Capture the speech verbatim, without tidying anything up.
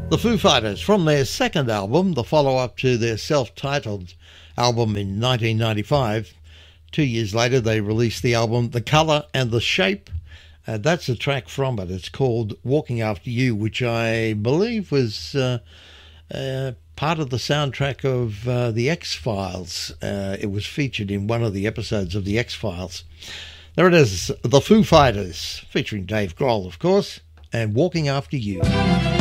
The Foo Fighters, from their second album, the follow-up to their self-titled album in nineteen ninety-five. Two years later, they released the album The Colour and the Shape. Uh, that's a track from it. It's called Walking After You, which I believe was uh, uh, part of the soundtrack of uh, The X-Files. Uh, it was featured in one of the episodes of The X-Files. There it is, The Foo Fighters, featuring Dave Grohl, of course, and Walking After You.